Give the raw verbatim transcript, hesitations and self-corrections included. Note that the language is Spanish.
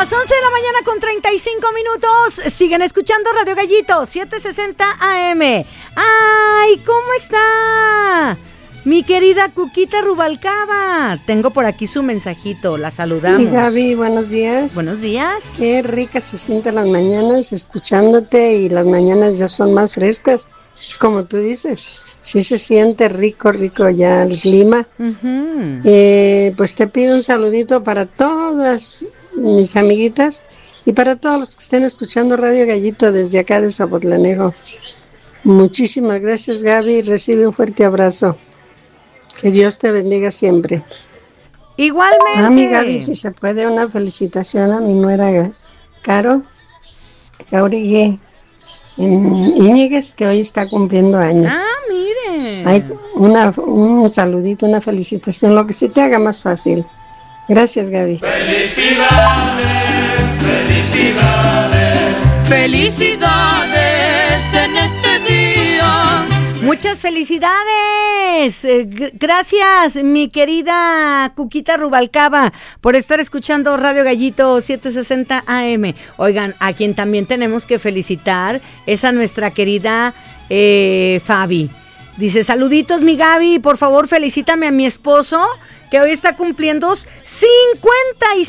Las once de la mañana con treinta y cinco minutos. Siguen escuchando Radio Gallito, setecientos sesenta A M. ¡Ay! ¿Cómo está? Mi querida Cuquita Rubalcaba. Tengo por aquí su mensajito. La saludamos. Y Gaby, buenos días. Buenos días. Qué rica se sienten las mañanas escuchándote y las mañanas ya son más frescas. Es como tú dices, sí se siente rico, rico ya el clima. Uh-huh. Eh, pues te pido un saludito para todas mis amiguitas y para todos los que estén escuchando Radio Gallito desde acá de Zapotlanejo. Muchísimas gracias, Gaby. Recibe un fuerte abrazo. Que Dios te bendiga siempre. Igualmente. A mi Gaby, si se puede, una felicitación a mi nuera Caro Jauregui Íñiguez, que hoy está cumpliendo años. Ah, mire. Hay una, un saludito, una felicitación, lo que se te haga más fácil. Gracias, Gaby. Felicidades, felicidades, felicidades en este día. Muchas felicidades. Eh, g- gracias, mi querida Cuquita Rubalcaba, por estar escuchando Radio Gallito setecientos sesenta A M. Oigan, a quien también tenemos que felicitar es a nuestra querida eh, Fabi. Dice, saluditos, mi Gaby, por favor felicítame a mi esposo, que hoy está cumpliendo cincuenta y